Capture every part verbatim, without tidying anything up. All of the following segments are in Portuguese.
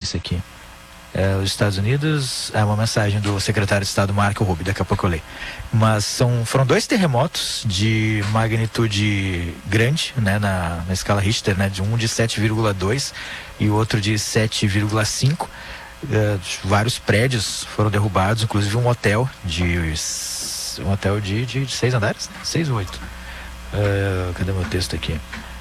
esse aqui? É, os Estados Unidos, é uma mensagem do secretário de Estado Marco Rubio, daqui a pouco eu leio. Mas são, foram dois terremotos de magnitude grande, né, na, na escala Richter, né, de um de sete vírgula dois e o outro de sete vírgula cinco. É, vários prédios foram derrubados, inclusive um hotel de um hotel de, de, de seis andares, né? seis ou oito. É, cadê meu texto aqui?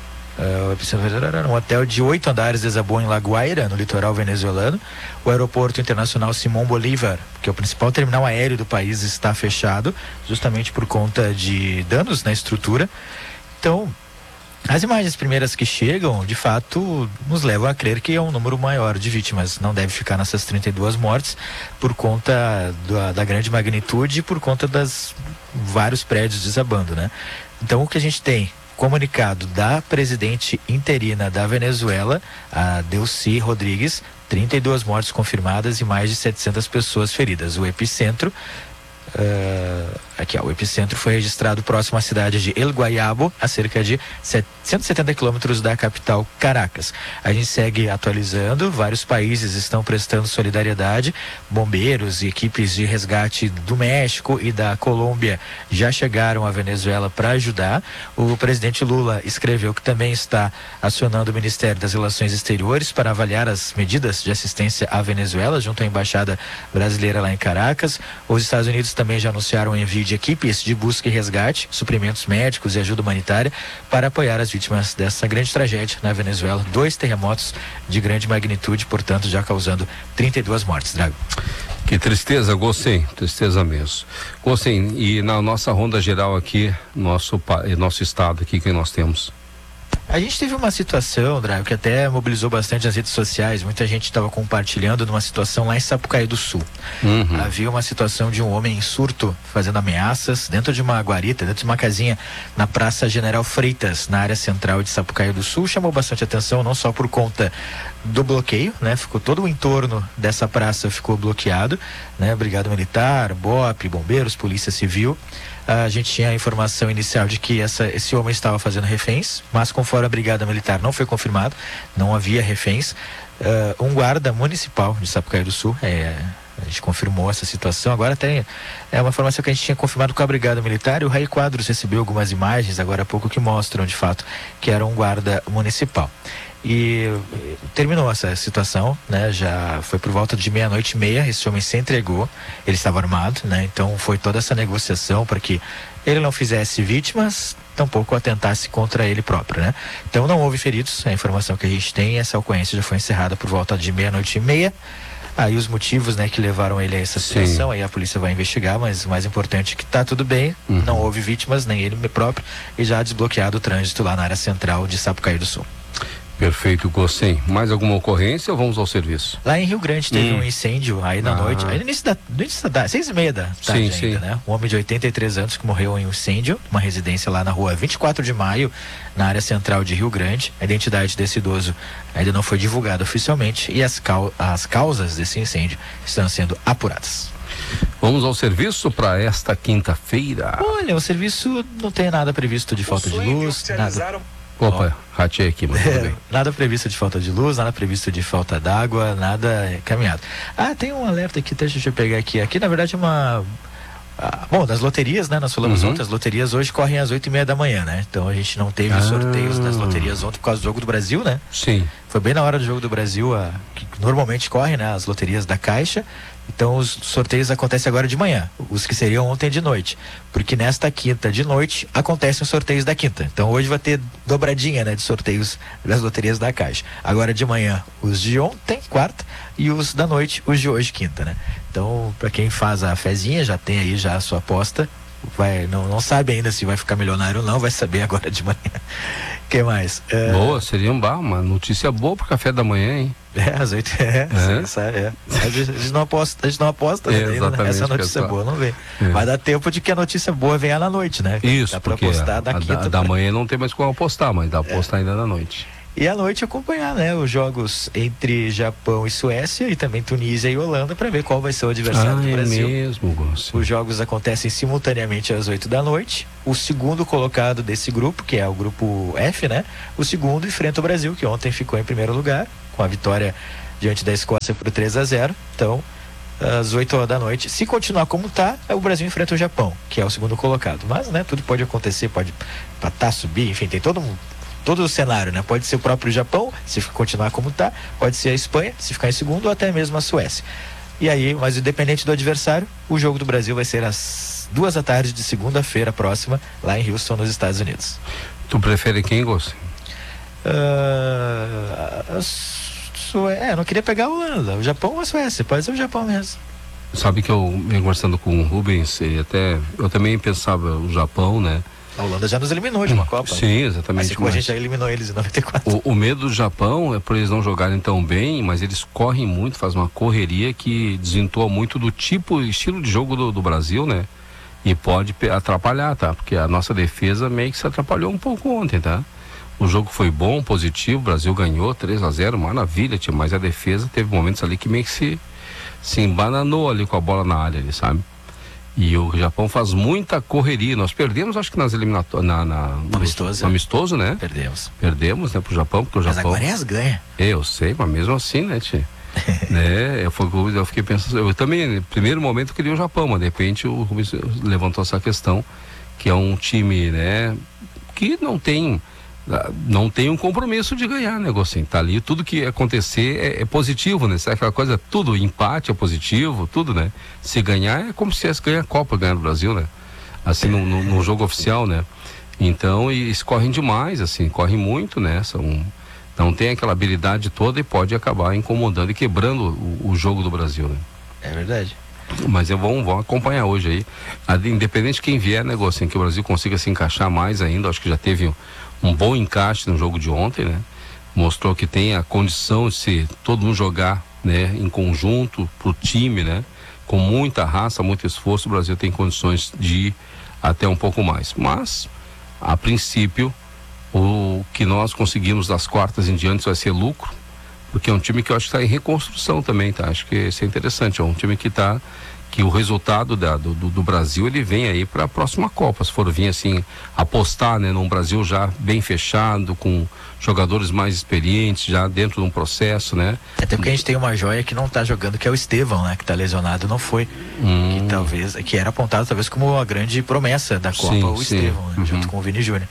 Uh, um hotel de oito andares desabou em La Guaira, no litoral venezuelano. O aeroporto internacional Simón Bolívar, que é o principal terminal aéreo do país, está fechado, justamente por conta de danos na estrutura. Então, as imagens primeiras que chegam, de fato, nos levam a crer que é um número maior de vítimas. Não deve ficar nessas trinta e duas mortes por conta da, da grande magnitude e por conta das vários prédios desabando, né? Então, o que a gente tem? Comunicado da presidente interina da Venezuela, a Delcy Rodrigues, trinta e duas mortes confirmadas e mais de setecentas pessoas feridas. O epicentro, uh, aqui ó, o epicentro foi registrado próximo à cidade de El Guayabo, a cerca de cento e setenta quilômetros da capital Caracas. A gente segue atualizando, vários países estão prestando solidariedade, bombeiros e equipes de resgate do México e da Colômbia já chegaram à Venezuela para ajudar. O presidente Lula escreveu que também está acionando o Ministério das Relações Exteriores para avaliar as medidas de assistência à Venezuela, junto à Embaixada Brasileira lá em Caracas. Os Estados Unidos também já anunciaram o envio de equipes de busca e resgate, suprimentos médicos e ajuda humanitária para apoiar as vítimas dessa grande tragédia na Venezuela. Dois terremotos de grande magnitude, portanto, já causando trinta e duas mortes, Drago. Que tristeza, Gostei, tristeza mesmo. Gostei, e na nossa ronda geral aqui, nosso, nosso estado aqui, que nós temos? A gente teve uma situação, Drago, que até mobilizou bastante as redes sociais. Muita gente estava compartilhando numa situação lá em Sapucaí do Sul. Uhum. Havia uma situação de um homem em surto fazendo ameaças dentro de uma guarita, dentro de uma casinha na Praça General Freitas, na área central de Sapucaí do Sul. Chamou bastante atenção, não só por conta do bloqueio, né? Ficou todo o entorno dessa praça ficou bloqueado, né? Brigada Militar, B O P, bombeiros, Polícia Civil. A gente tinha a informação inicial de que essa, esse homem estava fazendo reféns, mas conforme a Brigada Militar não foi confirmado, não havia reféns. Uh, um guarda municipal de Sapucaí do Sul, é, a gente confirmou essa situação. Agora tem é uma informação que a gente tinha confirmado com a Brigada Militar, e o Raí Quadros recebeu algumas imagens agora há pouco que mostram de fato que era um guarda municipal. E terminou essa situação, né? Já foi por volta de meia-noite e meia, esse homem se entregou, ele estava armado, né? Então foi toda essa negociação para que ele não fizesse vítimas, tampouco atentasse contra ele próprio, né? Então não houve feridos, a informação que a gente tem, essa ocorrência já foi encerrada por volta de meia-noite e meia. Aí os motivos, né, que levaram ele a essa situação, Sim. aí a polícia vai investigar, mas o mais importante é que tá tudo bem, uhum. não houve vítimas, nem ele próprio, e já desbloqueado o trânsito lá na área central de Sapucaí do Sul. Perfeito, Gostei. Mais alguma ocorrência ou vamos ao serviço? Lá em Rio Grande teve hum. um incêndio aí na ah. noite, aí no início da, no início da seis e meia da tarde sim, ainda, sim. né? Um homem de oitenta e três anos que morreu em um incêndio, uma residência lá na rua vinte e quatro de maio, na área central de Rio Grande. A identidade desse idoso ainda não foi divulgada oficialmente e as, cau as causas desse incêndio estão sendo apuradas. Vamos ao serviço para esta quinta-feira. Olha, o serviço não tem nada previsto de falta de luz, nada. Opa, ratei aqui, mas tudo bem. Nada previsto de falta de luz, nada previsto de falta d'água, nada caminhado. Ah, tem um alerta aqui, deixa eu pegar aqui. Aqui, na verdade, é uma... Ah, bom, das loterias, né? Nós falamos uhum. ontem, as loterias hoje correm às oito e meia da manhã, né? Então a gente não teve ah. sorteios das loterias ontem por causa do Jogo do Brasil, né? Sim. Foi bem na hora do Jogo do Brasil, a, que normalmente corre, né? As loterias da Caixa. Então os sorteios acontecem agora de manhã, os que seriam ontem de noite, porque nesta quinta de noite acontecem os sorteios da quinta. Então hoje vai ter dobradinha, né, de sorteios das loterias da Caixa. Agora de manhã os de ontem, quarta, e os da noite, os de hoje, quinta, né? Então para quem faz a fezinha, já tem aí já a sua aposta, vai, não, não sabe ainda se vai ficar milionário ou não, vai saber agora de manhã. O que mais? É... Boa, seria um bar, uma notícia boa pro café da manhã, hein? É, às oito, é, é. Sim, é. A gente não aposta, a gente não aposta, né? É, Essa notícia boa não vem. É. Vai dar tempo de que a notícia boa venha na noite, né? Isso, dá pra apostar da a, quinta. Da, da manhã não tem mais como apostar, mas dá pra apostar é. ainda na noite. E à noite acompanhar, né, os jogos entre Japão e Suécia e também Tunísia e Holanda para ver qual vai ser o adversário ah, do Brasil. É mesmo, Gonçalo. Os jogos acontecem simultaneamente às oito da noite. O segundo colocado desse grupo, que é o grupo F, né? O segundo enfrenta o Brasil, que ontem ficou em primeiro lugar, com a vitória diante da Escócia por três a zero. Então, às oito horas da noite, se continuar como está, o Brasil enfrenta o Japão, que é o segundo colocado. Mas, né, tudo pode acontecer, pode empatar, subir, enfim, tem todo, todo o cenário, né? Pode ser o próprio Japão, se continuar como está, pode ser a Espanha, se ficar em segundo, ou até mesmo a Suécia. E aí, mas independente do adversário, o jogo do Brasil vai ser às duas da tarde de segunda-feira próxima, lá em Houston, nos Estados Unidos. Tu prefere quem, Gossi? Uh, a Sué... É, eu não queria pegar a Holanda, o Japão ou a Suécia, pode ser o Japão mesmo. Sabe que eu venho conversando com o Rubens e até eu também pensava o Japão, né? A Holanda já nos eliminou de uma Copa. Sim, exatamente. Assim como a gente já eliminou eles em noventa e quatro. O, o medo do Japão é por eles não jogarem tão bem, mas eles correm muito, fazem uma correria que desentoa muito do tipo, estilo de jogo do, do Brasil, né? E pode atrapalhar, tá? Porque a nossa defesa meio que se atrapalhou um pouco ontem, tá? O jogo foi bom, positivo, o Brasil ganhou três a zero, maravilha, tia, mas a defesa teve momentos ali que meio que se, se embananou ali com a bola na área, ali, sabe? E o Japão faz muita correria. Nós perdemos, acho que nas eliminatórias, na, na, no amistoso, no amistoso, né? Perdemos. Perdemos, né, pro Japão, porque o mas Japão... Mas agora é as ganha. Eu sei, mas mesmo assim, né, tia? né? eu, fui, eu fiquei pensando, eu também, no primeiro momento eu queria o Japão, mas de repente o Rubens levantou essa questão, que é um time, né, que não tem... não tem um compromisso de ganhar, né, Gostinho? Tá ali, tudo que acontecer é, é positivo, né? Sabe aquela coisa, tudo, empate é positivo, tudo, né? Se ganhar é como se fosse ganhar a Copa, ganhar no Brasil, né? Assim, no, no, no jogo oficial, né? Então, e eles correm demais, assim, correm muito, né? São, não tem aquela habilidade toda e pode acabar incomodando e quebrando o, o jogo do Brasil, né? É verdade. Mas eu vou, vou acompanhar hoje aí. Independente de quem vier, né, Gostinho, que o Brasil consiga se encaixar mais ainda, acho que já teve um um bom encaixe no jogo de ontem, né? Mostrou que tem a condição de se todo mundo jogar, né, em conjunto pro time, né? Com muita raça, muito esforço, o Brasil tem condições de ir até um pouco mais. Mas, a princípio, o que nós conseguimos das quartas em diante vai ser lucro, porque é um time que eu acho que está em reconstrução também, tá? Acho que isso é interessante, é um time que está que o resultado da, do, do Brasil ele vem aí para a próxima Copa, se for vir assim apostar, né, num Brasil já bem fechado, com jogadores mais experientes, já dentro de um processo, né? Até porque a gente tem uma joia que não está jogando, que é o Estevão, né, que está lesionado, não foi, hum. que talvez, que era apontado talvez como a grande promessa da Copa, sim, o sim. Estevão, né, uhum. junto com o Vini Júnior.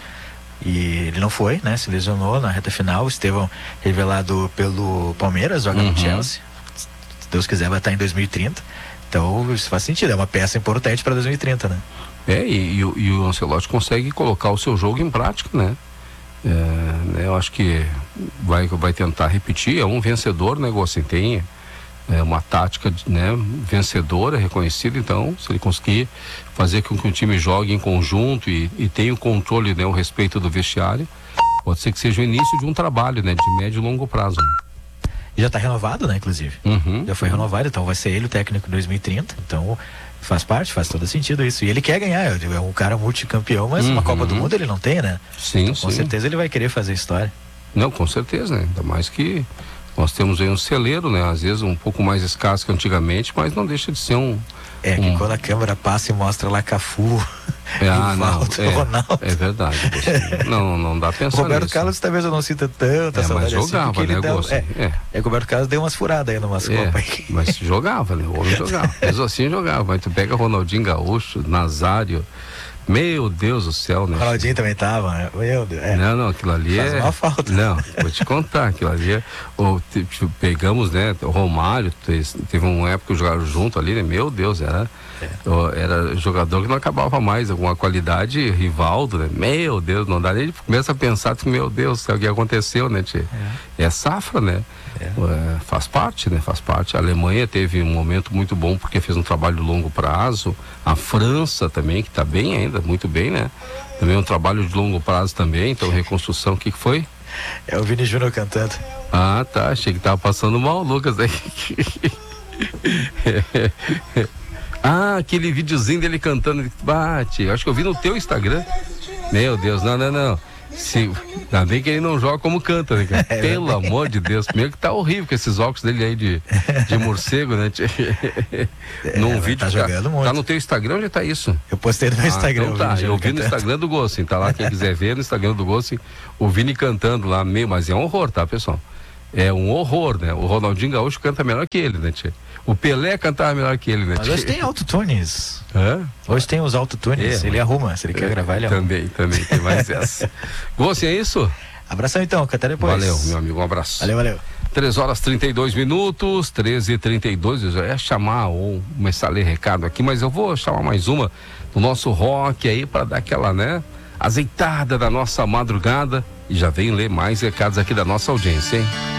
E ele não foi, né, se lesionou na reta final. O Estevão, revelado pelo Palmeiras, joga uhum. no Chelsea, se Deus quiser vai estar em dois mil e trinta. Então isso faz sentido, é uma peça importante para dois mil e trinta, né? É, e, e, e o Ancelotti consegue colocar o seu jogo em prática, né? É, né eu acho que vai, vai tentar repetir, é um vencedor, né, assim, tem é, uma tática, né, vencedora, reconhecida, então se ele conseguir fazer com que o time jogue em conjunto e, e tenha o controle, né, o respeito do vestiário, pode ser que seja o início de um trabalho, né, de médio e longo prazo, né? Já está renovado, né, inclusive. Uhum, já foi uhum. renovado, então vai ser ele o técnico em dois mil e trinta. Então faz parte, faz todo sentido isso. E ele quer ganhar, é um cara multicampeão, mas uhum. uma Copa do Mundo ele não tem, né? Sim, então, com sim. certeza ele vai querer fazer história. Não, com certeza, né? Ainda mais que nós temos aí um celeiro, né? Às vezes um pouco mais escasso que antigamente, mas não deixa de ser um... É, que um... quando a câmera passa e mostra lá Cafu, ah, não, é, Ronaldo. É verdade. Não, não dá pra pensar Roberto nisso. Carlos talvez eu não sinta tanta é, saudade mas jogava, assim, né, ele dava, é, é. é, o Roberto Carlos deu umas furadas aí numas é, copas aí. Mas jogava, né? O homem jogava. Mesmo assim jogava. Mas tu pega Ronaldinho Gaúcho, Nazário, meu Deus do céu, né? O Ronaldinho também tava, né? Meu Deus. É. Não, não, aquilo ali faz é... uma falta. Não, vou te contar, aquilo ali é... Ou, tipo, pegamos, né, o Romário, teve uma época que jogaram junto ali, né? Meu Deus, era... É. Era jogador que não acabava mais, alguma qualidade, Rivaldo, né? Meu Deus, não dá nem, começa a pensar, meu Deus, o que aconteceu, né, tia? É. é safra, né? É. É, faz parte, né? Faz parte. A Alemanha teve um momento muito bom porque fez um trabalho de longo prazo. A França também, que está bem ainda, muito bem, né? Também um trabalho de longo prazo também, então reconstrução, o que que foi? É o Vini Júnior cantando. Ah, tá, achei que tava passando mal, Lucas, aí. Ah, aquele videozinho dele cantando, bate, acho que eu vi no teu Instagram. Meu Deus, não, não, não. Se, ainda bem que ele não joga como canta, né, cara? É, pelo amor de Deus, primeiro que tá horrível com esses óculos dele aí de, de morcego, né? É, Num vídeo, tá jogando tá, muito. Tá no teu Instagram, onde tá isso? Eu postei no meu ah, Instagram. Então tá, eu vi no Instagram do Gossi, tá lá, quem quiser ver no Instagram do Gossi, o Vini cantando lá, meio, mas é um horror, tá, pessoal? é um horror, né? O Ronaldinho Gaúcho canta melhor que ele, né, tchê? O Pelé cantava melhor que ele, né, tchê? Mas hoje tem autotunes. Hã? Hoje tem os autotunes, É, ele arruma, se ele quer é, gravar, ele arruma. Também, também, tem mais essa. Você é isso? Abração então, até depois. Valeu, meu amigo, um abraço. Valeu, valeu. três horas e trinta e dois minutos, treze e trinta e dois, eu já ia chamar ou começar a ler recado aqui, mas eu vou chamar mais uma do nosso rock aí para dar aquela, né, azeitada da nossa madrugada, e já vem ler mais recados aqui da nossa audiência, hein?